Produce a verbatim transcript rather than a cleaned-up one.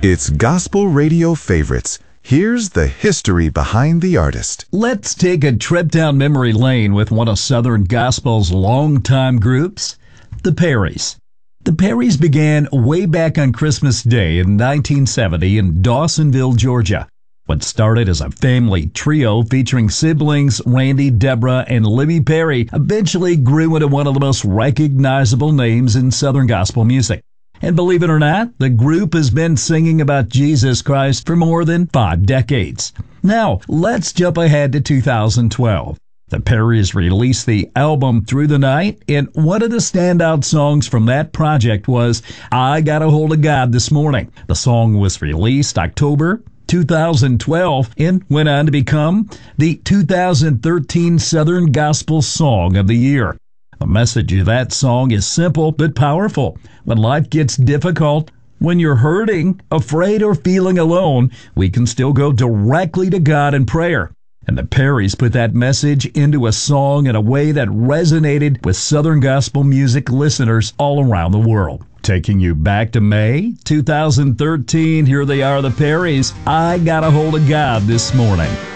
It's Gospel Radio Favorites. Here's the history behind the artist. Let's take a trip down memory lane with one of Southern Gospel's longtime groups, the Perrys. The Perrys began way back on Christmas Day in nineteen seventy in Dawsonville, Georgia. What started as a family trio featuring siblings Randy, Deborah, and Libby Perry eventually grew into one of the most recognizable names in Southern Gospel music. And believe it or not, the group has been singing about Jesus Christ for more than five decades. Now, let's jump ahead to two thousand twelve. The Perrys released the album Through the Night, and one of the standout songs from that project was I Got a Hold of God This Morning. The song was released October two thousand twelve and went on to become the two thousand thirteen Southern Gospel Song of the Year. The message of that song is simple but powerful. When life gets difficult, when you're hurting, afraid, or feeling alone, we can still go directly to God in prayer. And the Perrys put that message into a song in a way that resonated with Southern Gospel music listeners all around the world. Taking you back to May two thousand thirteen, here they are, the Perrys. I Got a Hold of God This Morning.